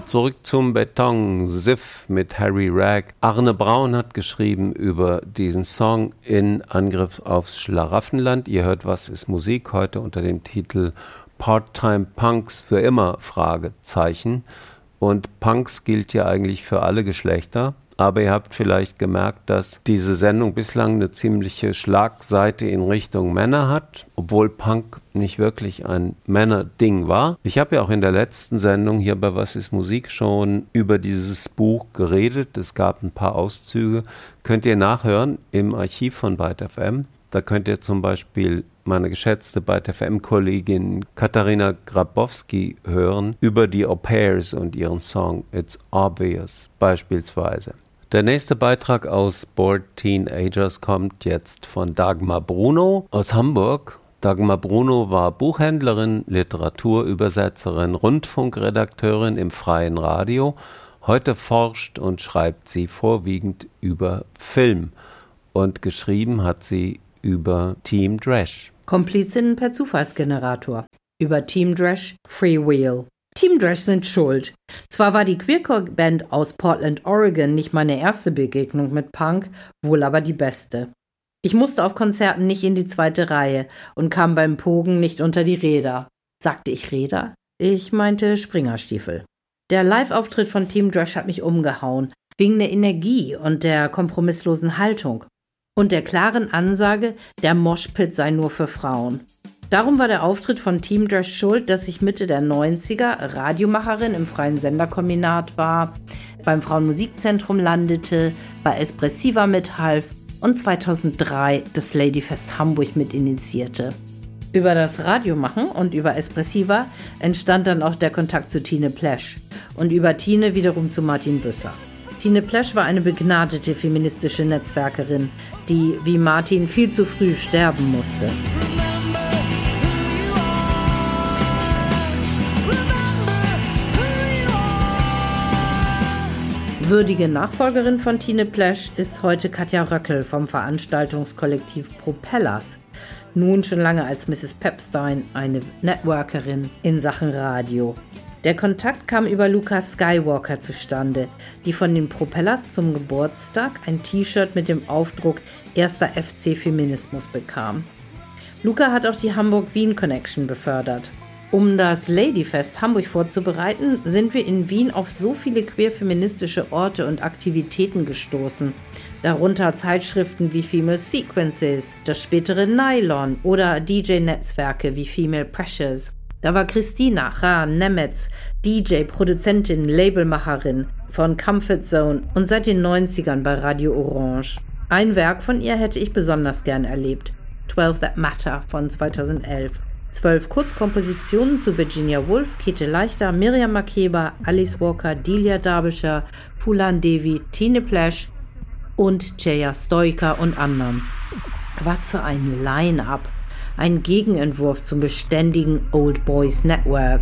Zurück zum Beton, Siff mit Harry Ragg. Arne Braun hat geschrieben über diesen Song in Angriff aufs Schlaraffenland. Ihr hört Was ist Musik heute unter dem Titel Part-Time Punks für immer, Fragezeichen. Und Punks gilt ja eigentlich für alle Geschlechter. Aber ihr habt vielleicht gemerkt, dass diese Sendung bislang eine ziemliche Schlagseite in Richtung Männer hat, obwohl Punk nicht wirklich ein Männerding war. Ich habe ja auch in der letzten Sendung hier bei Was ist Musik schon über dieses Buch geredet. Es gab ein paar Auszüge. Könnt ihr nachhören im Archiv von Byte FM. Da könnt ihr zum Beispiel meine geschätzte Byte FM-Kollegin Katharina Grabowski hören über die Au-pairs und ihren Song It's Obvious beispielsweise. Der nächste Beitrag aus Bored Teenagers kommt jetzt von Dagmar Bruno aus Hamburg. Dagmar Bruno war Buchhändlerin, Literaturübersetzerin, Rundfunkredakteurin im Freien Radio. Heute forscht und schreibt sie vorwiegend über Film. Und geschrieben hat sie über Team Dresch. Komplizinnen per Zufallsgenerator. Über Team Dresch, Freewheel. Team Dresch sind schuld. Zwar war die Queercore-Band aus Portland, Oregon nicht meine erste Begegnung mit Punk, wohl aber die beste. Ich musste auf Konzerten nicht in die zweite Reihe und kam beim Pogen nicht unter die Räder. Sagte ich Räder? Ich meinte Springerstiefel. Der Live-Auftritt von Team Dresch hat mich umgehauen, wegen der Energie und der kompromisslosen Haltung. Und der klaren Ansage, der Moshpit sei nur für Frauen. Darum war der Auftritt von Team Dresch schuld, dass ich Mitte der 90er Radiomacherin im freien Senderkombinat war, beim Frauenmusikzentrum landete, bei Espressiva mithalf und 2003 das Ladyfest Hamburg mitinitiierte. Über das Radiomachen und über Espressiva entstand dann auch der Kontakt zu Tine Plesch und über Tine wiederum zu Martin Büsser. Tine Plesch war eine begnadete feministische Netzwerkerin, die, wie Martin, viel zu früh sterben musste. Würdige Nachfolgerin von Tine Plesch ist heute Katja Röckel vom Veranstaltungskollektiv Propellers, nun schon lange als Mrs. Pepstein eine Networkerin in Sachen Radio. Der Kontakt kam über Lukas Skywalker zustande, die von den Propellers zum Geburtstag ein T-Shirt mit dem Aufdruck Erster FC Feminismus bekam. Luca hat auch die Hamburg-Wien Connection befördert. Um das Ladyfest Hamburg vorzubereiten, sind wir in Wien auf so viele queer-feministische Orte und Aktivitäten gestoßen. Darunter Zeitschriften wie Female Sequences, das spätere Nylon oder DJ-Netzwerke wie Female Pressures. Da war Christina Ra-Nemetz, DJ, Produzentin, Labelmacherin von Comfort Zone und seit den 90ern bei Radio Orange. Ein Werk von ihr hätte ich besonders gern erlebt, 12 That Matter von 2011. 12 Kurzkompositionen zu Virginia Woolf, Käthe Leichter, Miriam Makeba, Alice Walker, Delia Derbyshire, Phoolan Devi, Tine Plesch und Jaya Stoika und anderen. Was für ein Line-Up! Ein Gegenentwurf zum beständigen Old Boys Network.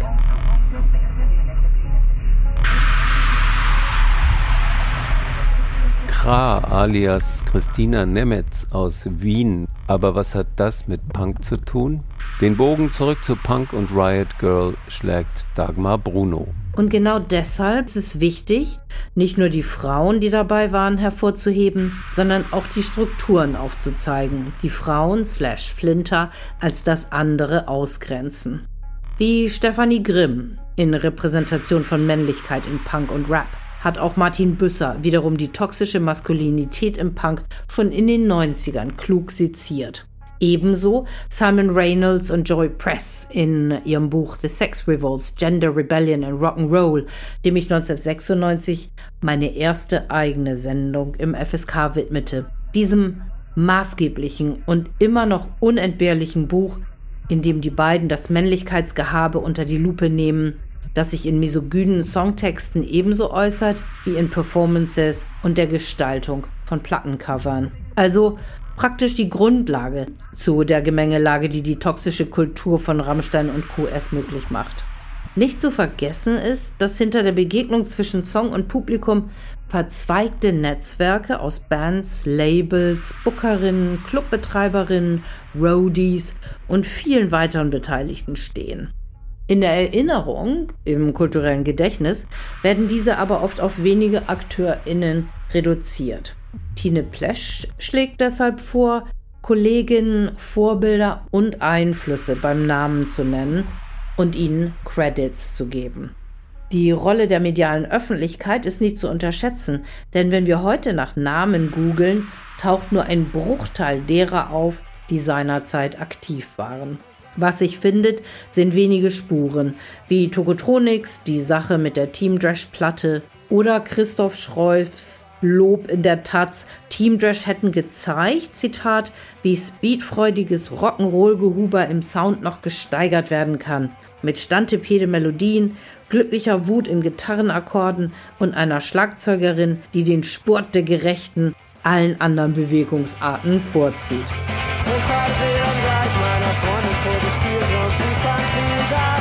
Kra alias Christina Nemetz aus Wien. Aber was hat das mit Punk zu tun? Den Bogen zurück zu Punk und Riot Girl schlägt Dagmar Bruno. Und genau deshalb ist es wichtig, nicht nur die Frauen, die dabei waren, hervorzuheben, sondern auch die Strukturen aufzuzeigen, die Frauen/Flinter als das andere ausgrenzen. Wie Stefanie Grimm in Repräsentation von Männlichkeit in Punk und Rap hat auch Martin Büsser wiederum die toxische Maskulinität im Punk schon in den 90ern klug seziert. Ebenso Simon Reynolds und Joy Press in ihrem Buch The Sex Revolts, Gender Rebellion and Rock'n'Roll, dem ich 1996 meine erste eigene Sendung im FSK widmete. Diesem maßgeblichen und immer noch unentbehrlichen Buch, in dem die beiden das Männlichkeitsgehabe unter die Lupe nehmen, das sich in misogynen Songtexten ebenso äußert wie in Performances und der Gestaltung von Plattencovern. Also praktisch die Grundlage zu der Gemengelage, die die toxische Kultur von Rammstein und Co. erst möglich macht. Nicht zu vergessen ist, dass hinter der Begegnung zwischen Song und Publikum verzweigte Netzwerke aus Bands, Labels, Bookerinnen, Clubbetreiberinnen, Roadies und vielen weiteren Beteiligten stehen. In der Erinnerung, im kulturellen Gedächtnis, werden diese aber oft auf wenige AkteurInnen reduziert. Tine Plesch schlägt deshalb vor, Kolleginnen, Vorbilder und Einflüsse beim Namen zu nennen und ihnen Credits zu geben. Die Rolle der medialen Öffentlichkeit ist nicht zu unterschätzen, denn wenn wir heute nach Namen googeln, taucht nur ein Bruchteil derer auf, die seinerzeit aktiv waren. Was sich findet, sind wenige Spuren, wie Tokotronics, die Sache mit der Team Dresch-Platte oder Christoph Schreufs Lob in der Taz. Team Dresch hätten gezeigt, Zitat, wie speedfreudiges Rock'n'Roll-Gehuber im Sound noch gesteigert werden kann. Mit standtepede Melodien, glücklicher Wut in Gitarrenakkorden und einer Schlagzeugerin, die den Spurt der Gerechten allen anderen Bewegungsarten vorzieht. Ich hab sie dann gleich meiner Freundin vorgespielt und sie fand sie gar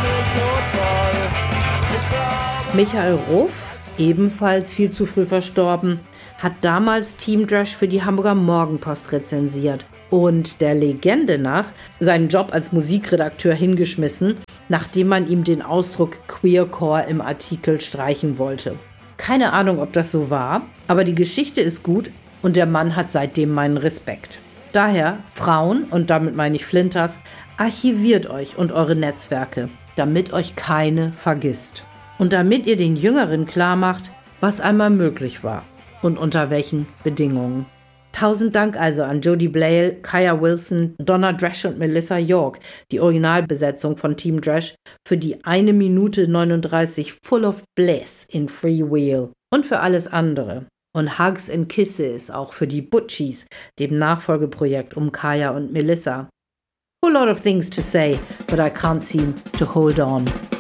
nicht so toll. Michael Ruff, ebenfalls viel zu früh verstorben, hat damals Team Dresch für die Hamburger Morgenpost rezensiert und der Legende nach seinen Job als Musikredakteur hingeschmissen, nachdem man ihm den Ausdruck Queercore im Artikel streichen wollte. Keine Ahnung, ob das so war, aber die Geschichte ist gut und der Mann hat seitdem meinen Respekt. Daher, Frauen, und damit meine ich Flinters, archiviert euch und eure Netzwerke, damit euch keine vergisst. Und damit ihr den Jüngeren klar macht, was einmal möglich war und unter welchen Bedingungen. 1000 Dank also an Jody Blale, Kaya Wilson, Donna Dresch und Melissa York, die Originalbesetzung von Team Dresch, für die 1 Minute 39 Full of Bliss in Freewheel und für alles andere. Und Hugs and Kisses auch für die Butchies, dem Nachfolgeprojekt um Kaya und Melissa. Whole lot of things to say, but I can't seem to hold on.